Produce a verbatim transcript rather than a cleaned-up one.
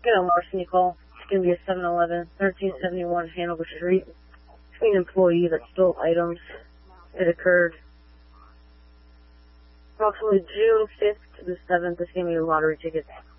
Get a larceny call. It's going to be a seven eleven, thirteen seventy-one Hanover Street. Between employee that stole items. It occurred approximately June fifth to the seventh. This gave me a lottery ticket.